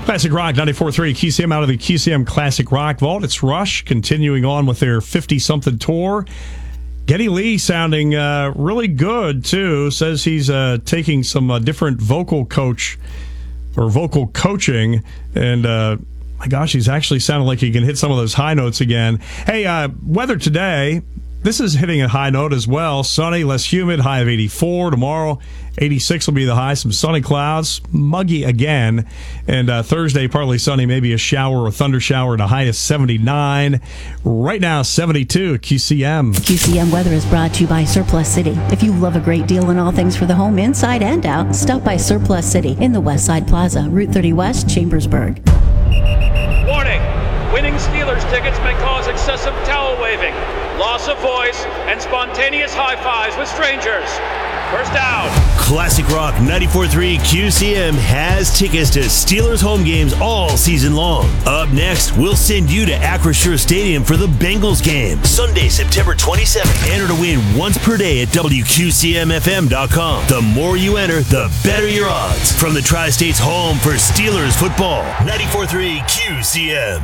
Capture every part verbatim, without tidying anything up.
Classic Rock ninety-four point three Q C M out of the Q C M Classic Rock Vault. It's Rush continuing on with their fifty-something tour. Geddy Lee sounding uh, really good, too. Says he's uh, taking some uh, different vocal coach or vocal coaching. And, uh, my gosh, he's actually sounding like he can hit some of those high notes again. Hey, uh, weather today. This is hitting a high note as well. Sunny, less humid, high of eighty-four. Tomorrow, eighty-six will be the high. Some sunny clouds, muggy again. And uh, Thursday, partly sunny, maybe a shower or thunder shower at a high of seventy-nine. Right now, seventy-two at Q C M. Q C M weather is brought to you by Surplus City. If you love a great deal on all things for the home, inside and out, stop by Surplus City in the West Side Plaza, Route thirty West, Chambersburg. Warning! Winning Steelers tickets may cause excessive towel waving, loss of voice, and spontaneous high fives with strangers. First down. Classic Rock ninety-four point three Q C M has tickets to Steelers home games all season long. Up next, we'll send you to Acrisure Stadium for the Bengals game, Sunday, September twenty-seventh. Enter to win once per day at W Q C M F M dot com. The more you enter, the better your odds. From the Tri-State's home for Steelers football, ninety-four point three Q C M.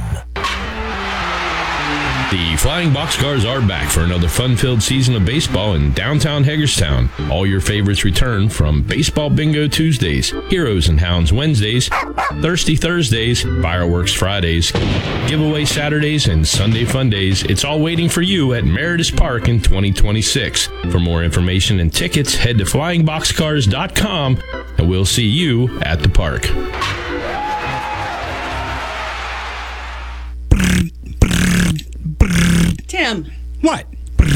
The Flying Boxcars are back for another fun-filled season of baseball in downtown Hagerstown. All your favorites return, from Baseball Bingo Tuesdays, Heroes and Hounds Wednesdays, Thirsty Thursdays, Fireworks Fridays, Giveaway Saturdays, and Sunday Fun Days. It's all waiting for you at Meredith Park in twenty twenty-six. For more information and tickets, head to flying boxcars dot com, and we'll see you at the park. Tim. What?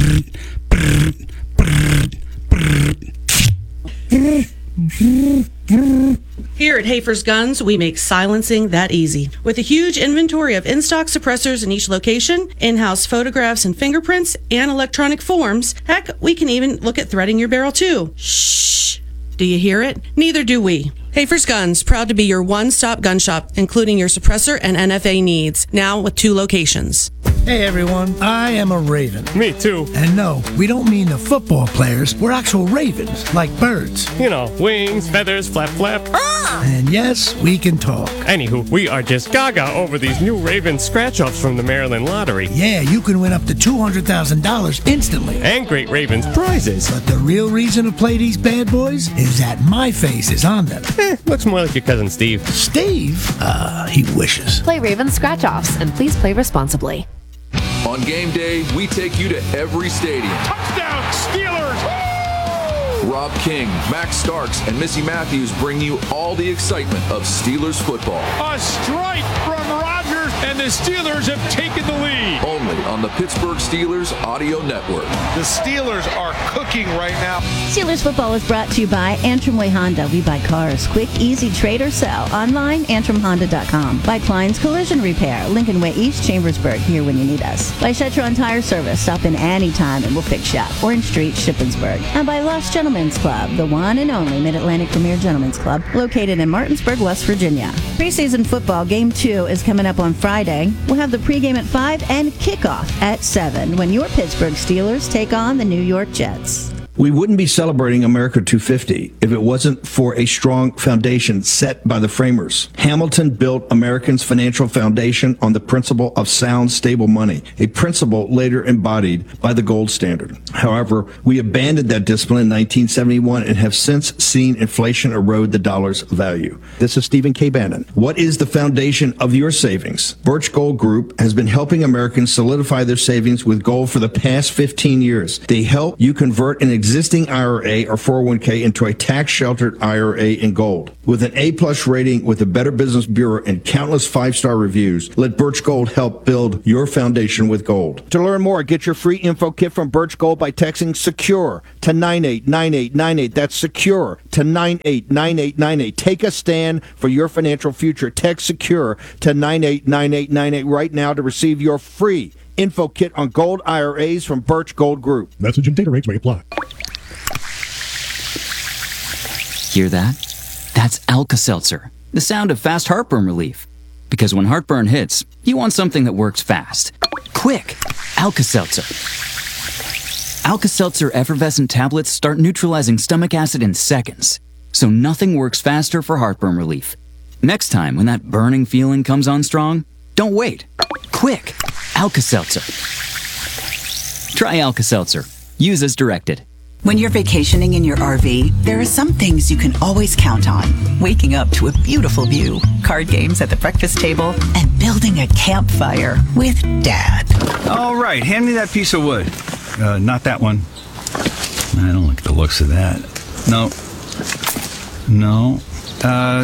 Here at Hafer's Guns, we make silencing that easy. With a huge inventory of in-stock suppressors in each location, in-house photographs and fingerprints, and electronic forms, heck, we can even look at threading your barrel too. Shh. Do you hear it? Neither do we. Hafer's Guns, proud to be your one-stop gun shop, including your suppressor and N F A needs, now with two locations. Hey everyone, I am a Raven. Me too. And no, we don't mean the football players. We're actual ravens, like birds. You know, wings, feathers, flap, flap. Ah! And yes, we can talk. Anywho, we are just gaga over these new Raven scratch-offs from the Maryland Lottery. Yeah, you can win up to two hundred thousand dollars instantly. And great Ravens prizes. But the real reason to play these bad boys is that my face is on them. Eh, looks more like your cousin Steve. Steve? Uh, he wishes. Play Raven scratch-offs, and please play responsibly. On game day, we take you to every stadium. Touchdown, Steelers! Woo! Rob King, Max Starks, and Missy Matthews bring you all the excitement of Steelers football. A strike from Rodgers, and the Steelers have taken the lead. Only on the Pittsburgh Steelers Audio Network. The Steelers are cooking right now. Steelers football is brought to you by Antrim Way Honda. We buy cars. Quick, easy, trade or sell. Online, antrim honda dot com. By Klein's Collision Repair. Lincoln Way East, Chambersburg. Here when you need us. By Chetron Tire Service. Stop in anytime and we'll fix you up. Orange Street, Shippensburg. And by Lost Gentlemen's Club. The one and only Mid-Atlantic Premier Gentlemen's Club. Located in Martinsburg, West Virginia. Preseason football game two is coming up on Friday. We'll have the pregame at five and kickoff at seven when your Pittsburgh Steelers take on the New York Jets. We wouldn't be celebrating America two fifty if it wasn't for a strong foundation set by the framers. Hamilton built Americans' financial foundation on the principle of sound, stable money, a principle later embodied by the gold standard. However, we abandoned that discipline in nineteen seventy-one and have since seen inflation erode the dollar's value. This is Stephen K. Bannon. What is the foundation of your savings? Birch Gold Group has been helping Americans solidify their savings with gold for the past fifteen years. They help you convert an existing I R A or four oh one k into a tax-sheltered I R A in gold. With an A-plus rating with the Better Business Bureau and countless five-star reviews, let Birch Gold help build your foundation with gold. To learn more, get your free info kit from Birch Gold by texting SECURE to nine eight nine eight nine eight. That's SECURE to nine eight nine eight nine eight. Take a stand for your financial future. Text SECURE to nine eight nine eight nine eight right now to receive your free info kit on gold I R As from Birch Gold Group. Message and data rates may apply. Hear that? That's Alka-Seltzer, the sound of fast heartburn relief. Because when heartburn hits, you want something that works fast. Quick! Alka-Seltzer. Alka-Seltzer effervescent tablets start neutralizing stomach acid in seconds, so nothing works faster for heartburn relief. Next time when that burning feeling comes on strong, don't wait. Quick, Alka-Seltzer. Try Alka-Seltzer. Use as directed. When you're vacationing in your R V, there are some things you can always count on. Waking up to a beautiful view, card games at the breakfast table, and building a campfire with Dad. All right, hand me that piece of wood. Uh, not that one. I don't like the looks of that. No. No. Uh,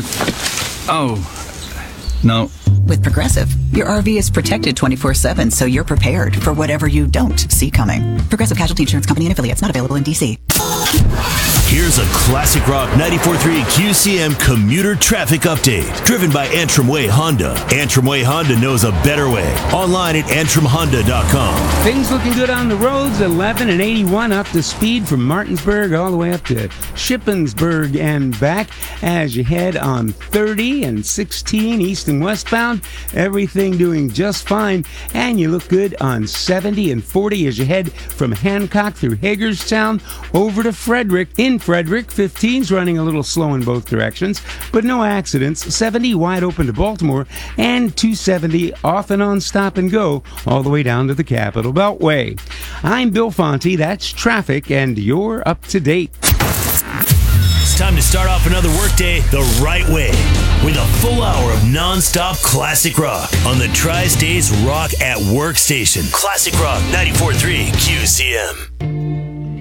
oh. No. With Progressive, your R V is protected twenty-four seven, so you're prepared for whatever you don't see coming. Progressive Casualty Insurance Company and affiliates, not available in D C. Here's a Classic Rock ninety-four point three Q C M commuter traffic update. Driven by Antrim Way Honda. Antrim Way Honda knows a better way. Online at antrim honda dot com. Things looking good on the roads. eleven and eighty-one up to speed from Martinsburg all the way up to Shippensburg and back. As you head on thirty and sixteen east and westbound, everything doing just fine. And you look good on seventy and forty as you head from Hancock through Hagerstown over to Frederick. In Frederick, fifteen's running a little slow in both directions, but no accidents. seventy wide open to Baltimore, and two seventy off and on stop and go all the way down to the Capitol Beltway. I'm Bill Fonte, that's traffic, and you're up to date. It's time to start off another workday the right way with a full hour of non-stop classic rock on the Tri-States Rock at Work station. Classic Rock ninety-four point three Q C M.